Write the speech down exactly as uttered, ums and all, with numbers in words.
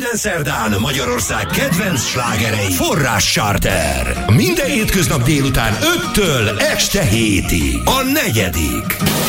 Minden szerdán Magyarország kedvenc slágerei. Forrás Charter. Minden hétköznap délután öttől este hétig. A negyedik.